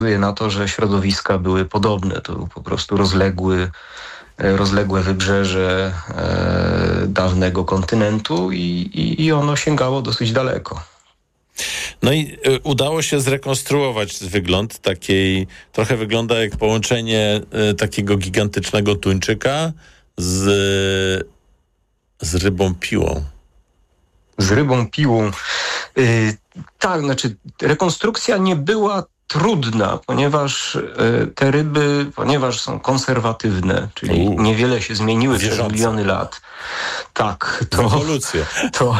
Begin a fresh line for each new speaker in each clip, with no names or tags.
na to, że środowiska były podobne. To był po prostu rozległe wybrzeże dawnego kontynentu i ono sięgało dosyć daleko.
No i udało się zrekonstruować wygląd takiej, trochę wygląda jak połączenie takiego gigantycznego tuńczyka z rybą piłą.
Z rybą piłą. Tak, znaczy rekonstrukcja nie była trudna, ponieważ te ryby, ponieważ są konserwatywne, czyli niewiele się zmieniły przez miliony lat. Tak, to...
Ewolucja.
To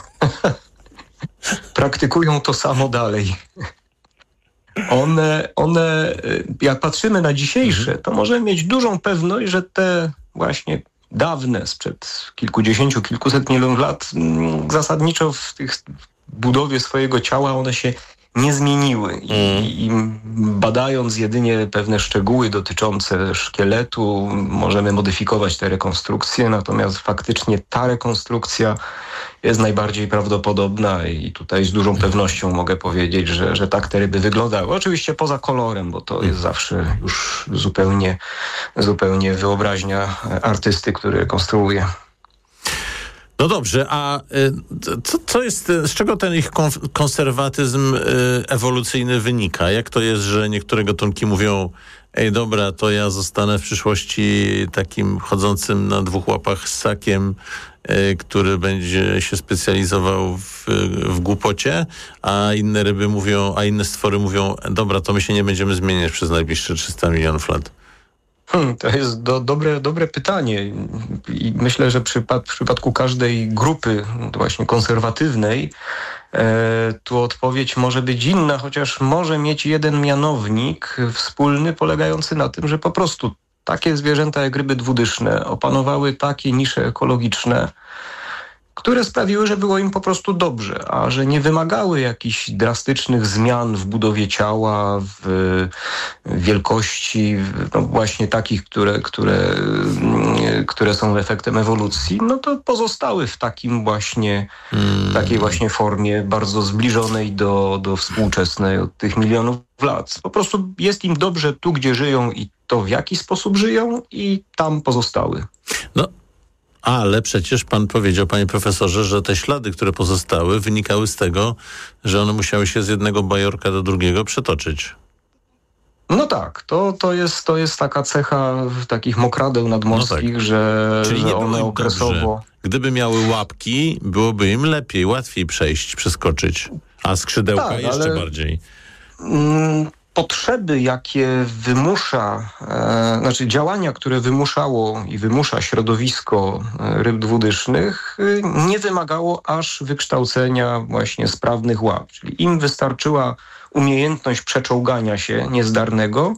praktykują to samo dalej. One, jak patrzymy na dzisiejsze, to możemy mieć dużą pewność, że te właśnie dawne, sprzed kilkudziesięciu, kilkuset milionów lat, zasadniczo w budowie swojego ciała one się nie zmieniły. I badając jedynie pewne szczegóły dotyczące szkieletu, możemy modyfikować te rekonstrukcje, natomiast faktycznie ta rekonstrukcja jest najbardziej prawdopodobna i tutaj z dużą pewnością mogę powiedzieć, że tak te ryby wyglądały. Oczywiście poza kolorem, bo to jest zawsze już zupełnie wyobraźnia artysty, który rekonstruuje.
No dobrze, a co jest, z czego ten ich konserwatyzm ewolucyjny wynika? Jak to jest, że niektóre gatunki mówią, ej dobra, to ja zostanę w przyszłości takim chodzącym na dwóch łapach ssakiem, który będzie się specjalizował w głupocie, a inne ryby mówią, a inne stwory mówią, dobra, to my się nie będziemy zmieniać przez najbliższe 300 milionów lat.
To jest dobre pytanie i myślę, że w przypadku każdej grupy właśnie konserwatywnej tu odpowiedź może być inna, chociaż może mieć jeden mianownik wspólny polegający na tym, że po prostu takie zwierzęta jak ryby dwudyszne opanowały takie nisze ekologiczne, które sprawiły, że było im po prostu dobrze, a że nie wymagały jakichś drastycznych zmian w budowie ciała, w wielkości, no właśnie takich, które są efektem ewolucji, no to pozostały w takiej właśnie formie bardzo zbliżonej do współczesnej od tych milionów lat. Po prostu jest im dobrze tu, gdzie żyją i to w jaki sposób żyją i tam pozostały.
No. Ale przecież pan powiedział, panie profesorze, że te ślady, które pozostały, wynikały z tego, że one musiały się z jednego bajorka do drugiego przetoczyć.
No tak, to jest taka cecha takich mokradeł nadmorskich, no tak. że one okresowo...
Dobrze. Gdyby miały łapki, byłoby im lepiej, łatwiej przejść, przeskoczyć, a skrzydełka tak, jeszcze bardziej.
Potrzeby, jakie działania, które wymuszało i wymusza środowisko ryb dwudysznych, nie wymagało aż wykształcenia właśnie sprawnych łap. Czyli im wystarczyła umiejętność przeczołgania się niezdarnego,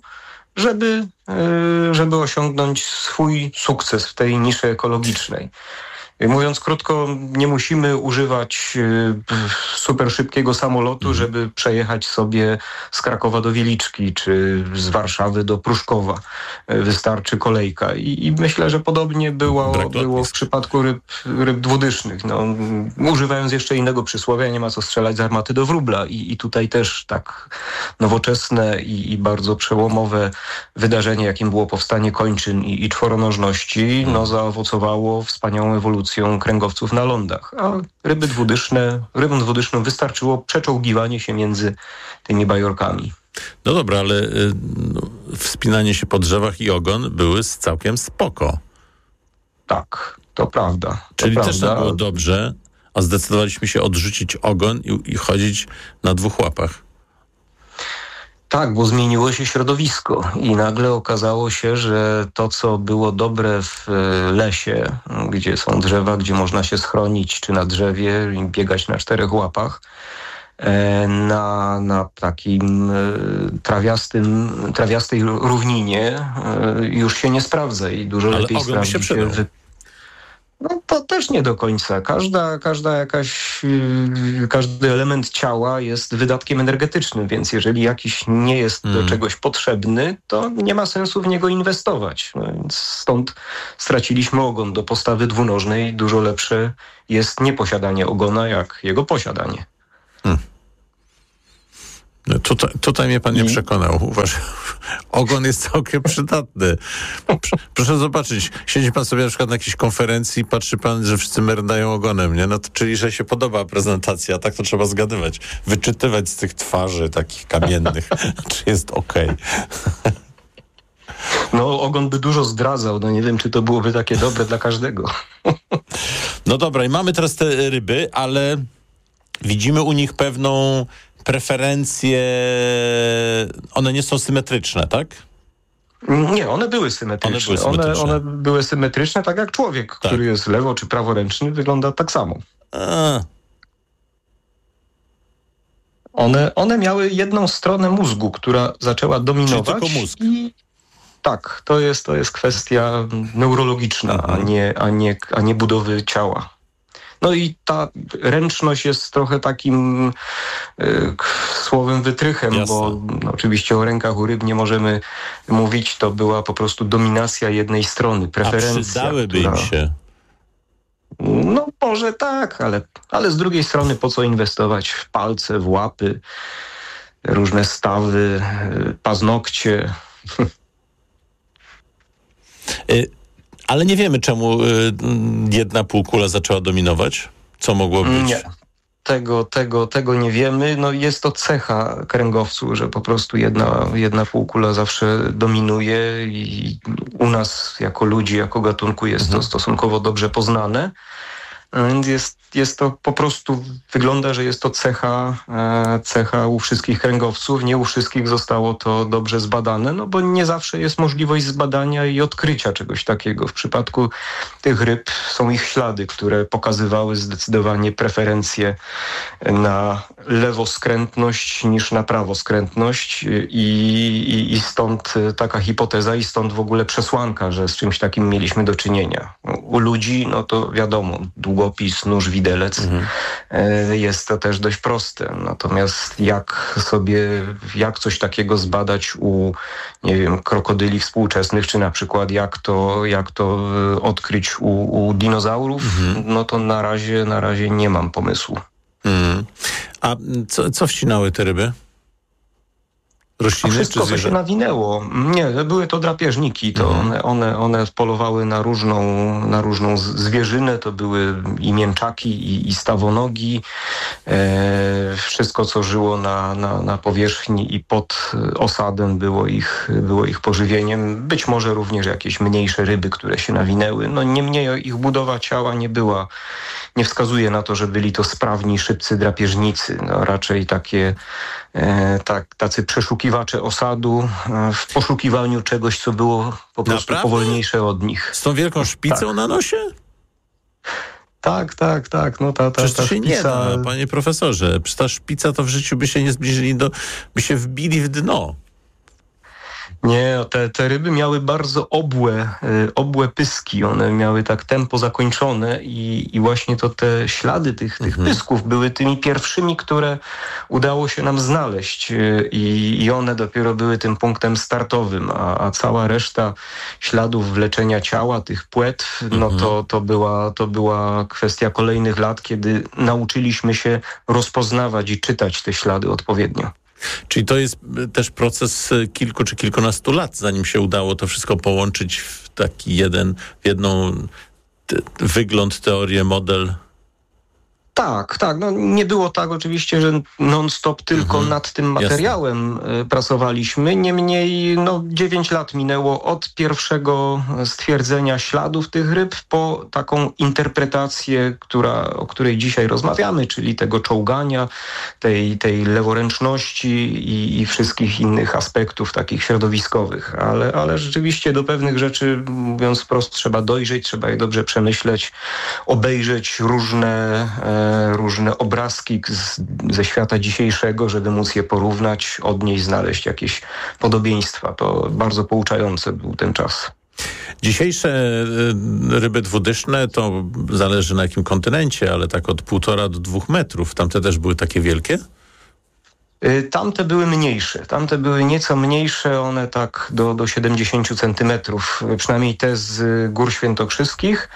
żeby osiągnąć swój sukces w tej niszy ekologicznej. Mówiąc krótko, nie musimy używać super szybkiego samolotu, żeby przejechać sobie z Krakowa do Wieliczki, czy z Warszawy do Pruszkowa. Wystarczy kolejka. I myślę, że podobnie było w przypadku ryb dwudysznych. No, używając jeszcze innego przysłowia, nie ma co strzelać z armaty do wróbla. I tutaj też tak nowoczesne i bardzo przełomowe wydarzenie, jakim było powstanie kończyn i czworonożności, zaowocowało wspaniałą ewolucją kręgowców na lądach. A rybom dwudysznym wystarczyło przeczołgiwanie się między tymi bajorkami.
No dobra, ale wspinanie się po drzewach i ogon były całkiem spoko.
Tak, to prawda.
Czyli też tam było dobrze, a zdecydowaliśmy się odrzucić ogon i chodzić na dwóch łapach.
Tak, bo zmieniło się środowisko i nagle okazało się, że to, co było dobre w lesie, gdzie są drzewa, gdzie można się schronić, czy na drzewie i biegać na czterech łapach, na takim trawiastej równinie już się nie sprawdza i dużo lepiej sprawdzi się... No to też nie do końca. Każdy element ciała jest wydatkiem energetycznym, więc jeżeli jakiś nie jest do czegoś potrzebny, to nie ma sensu w niego inwestować. No więc stąd straciliśmy ogon. Do postawy dwunożnej dużo lepsze jest nieposiadanie ogona, jak jego posiadanie.
No tutaj mnie pan nie przekonał. Uważam, ogon jest całkiem przydatny. Proszę zobaczyć, siedzi pan sobie na przykład na jakiejś konferencji i patrzy pan, że wszyscy merdają ogonem, nie? No to, czyli, że się podoba prezentacja, tak to trzeba zgadywać. Wyczytywać z tych twarzy takich kamiennych, czy jest okej.
No, ogon by dużo zdradzał. No nie wiem, czy to byłoby takie dobre dla każdego.
No dobra, i mamy teraz te ryby, ale widzimy u nich pewną preferencje. One nie są symetryczne, tak?
Nie, one były symetryczne. One były symetryczne, tak jak człowiek, który jest lewo- czy praworęczny, wygląda tak samo. One miały jedną stronę mózgu, która zaczęła dominować.
Czyli tylko mózg.
Tak, to jest kwestia neurologiczna, a nie budowy ciała. No i ta ręczność jest trochę takim słowem wytrychem, jasne. Bo oczywiście o rękach u ryb nie możemy mówić, to była po prostu dominacja jednej strony, preferencja.
A przydałyby im się.
No może tak, ale z drugiej strony po co inwestować w palce, w łapy, różne stawy, paznokcie.
Ale nie wiemy, czemu jedna półkula zaczęła dominować. Co mogło być?
Nie. Tego nie wiemy. No jest to cecha kręgowców, że po prostu jedna półkula zawsze dominuje i u nas jako ludzi, jako gatunku jest to stosunkowo dobrze poznane. Więc jest to po prostu, wygląda, że jest to cecha u wszystkich kręgowców. Nie u wszystkich zostało to dobrze zbadane, no bo nie zawsze jest możliwość zbadania i odkrycia czegoś takiego. W przypadku tych ryb są ich ślady, które pokazywały zdecydowanie preferencje na lewoskrętność niż na prawoskrętność i stąd taka hipoteza i stąd w ogóle przesłanka, że z czymś takim mieliśmy do czynienia. U ludzi, no to wiadomo, długopis, nóż, widelec, jest to też dość proste. Natomiast jak coś takiego zbadać u, nie wiem, krokodyli współczesnych, czy na przykład jak to odkryć u dinozaurów, no to na razie nie mam pomysłu.
A co wcinały te ryby? Rośliny,
wszystko, co się nawinęło. Nie, były to drapieżniki. To one polowały na różną zwierzynę. To były i mięczaki, i stawonogi. Wszystko, co żyło na powierzchni i pod osadem było ich pożywieniem. Być może również jakieś mniejsze ryby, które się nawinęły. No niemniej ich budowa ciała nie wskazuje na to, że byli to sprawni, szybcy drapieżnicy. No, raczej tacy przeszukiwacze osadu w poszukiwaniu czegoś, co było po prostu powolniejsze od nich.
Z tą wielką szpicą na nosie?
Tak. No ta
się
szpica...
nie da, panie profesorze. Przecież ta szpica to w życiu by się nie zbliżyli by się wbili w dno.
Nie, te ryby miały bardzo obłe pyski. One miały tak tempo zakończone i właśnie to te ślady tych pysków były tymi pierwszymi, które udało się nam znaleźć i one dopiero były tym punktem startowym, a cała reszta śladów wleczenia ciała, tych płetw, no to była kwestia kolejnych lat, kiedy nauczyliśmy się rozpoznawać i czytać te ślady odpowiednio.
Czyli to jest też proces kilku czy kilkunastu lat, zanim się udało to wszystko połączyć w taki jedną wygląd, teorię, model.
Tak. No, nie było tak oczywiście, że non-stop tylko nad tym materiałem pracowaliśmy. Niemniej 9 lat minęło od pierwszego stwierdzenia śladów tych ryb po taką interpretację, o której dzisiaj rozmawiamy, czyli tego czołgania, tej leworęczności i wszystkich innych aspektów takich środowiskowych. Ale rzeczywiście do pewnych rzeczy, mówiąc wprost, trzeba dojrzeć, trzeba je dobrze przemyśleć, obejrzeć różne obrazki ze świata dzisiejszego, żeby móc je porównać, odnieść, znaleźć jakieś podobieństwa. To bardzo pouczający był ten czas.
Dzisiejsze ryby dwudyszne to zależy na jakim kontynencie, ale tak od 1,5 do 2 metrów. Tamte też były takie wielkie?
Tamte były mniejsze. Tamte były nieco mniejsze, one tak do 70 centymetrów, przynajmniej te z Gór Świętokrzyskich.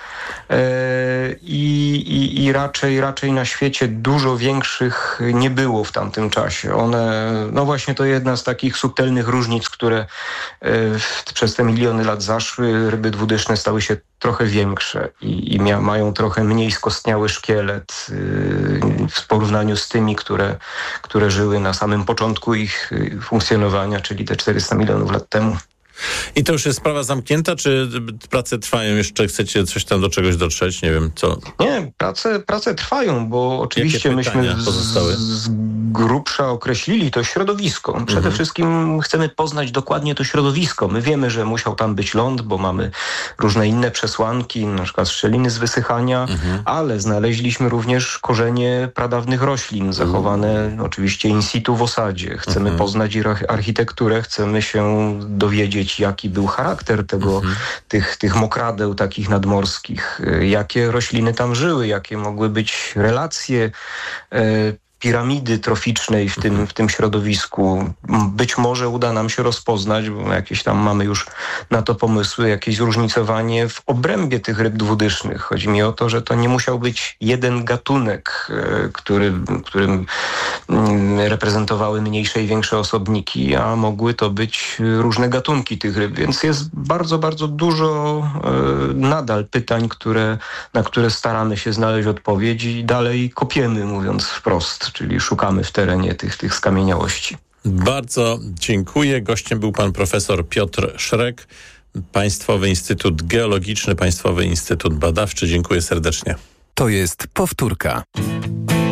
I raczej na świecie dużo większych nie było w tamtym czasie. One, no właśnie to jedna z takich subtelnych różnic, które przez te miliony lat zaszły. Ryby dwudyszne stały się trochę większe i mają trochę mniej skostniały szkielet w porównaniu z tymi, które żyły na samym początku ich funkcjonowania, czyli te 400 milionów lat temu.
I to już jest sprawa zamknięta, czy prace trwają jeszcze? Chcecie coś tam do czegoś dotrzeć? Nie wiem, co?
Nie, prace trwają, bo oczywiście myśmy z grubsza określili to środowisko. Przede wszystkim chcemy poznać dokładnie to środowisko. My wiemy, że musiał tam być ląd, bo mamy różne inne przesłanki, na przykład szczeliny z wysychania, ale znaleźliśmy również korzenie pradawnych roślin, zachowane oczywiście in situ w osadzie. Chcemy poznać ich architekturę, chcemy się dowiedzieć, jaki był charakter tych mokradeł takich nadmorskich, jakie rośliny tam żyły, jakie mogły być relacje piramidy troficznej w tym środowisku. Być może uda nam się rozpoznać, bo jakieś tam mamy już na to pomysły, jakieś zróżnicowanie w obrębie tych ryb dwudysznych. Chodzi mi o to, że to nie musiał być jeden gatunek, którym reprezentowały mniejsze i większe osobniki, a mogły to być różne gatunki tych ryb. Więc jest bardzo, bardzo dużo nadal pytań, na które staramy się znaleźć odpowiedź i dalej kopiemy, mówiąc wprost, czyli szukamy w terenie tych skamieniałości.
Bardzo dziękuję. Gościem był pan profesor Piotr Szrek, Państwowy Instytut Geologiczny, Państwowy Instytut Badawczy. Dziękuję serdecznie.
To jest powtórka.